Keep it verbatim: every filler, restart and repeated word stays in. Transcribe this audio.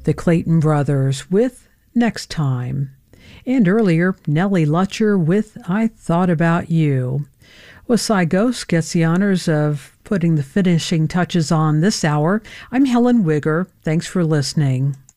the Clayton Brothers with Next Time. And earlier, Nellie Lutcher with I Thought About You. Well, Cy Ghost gets the honors of putting the finishing touches on this hour. I'm Helen Wigger. Thanks for listening.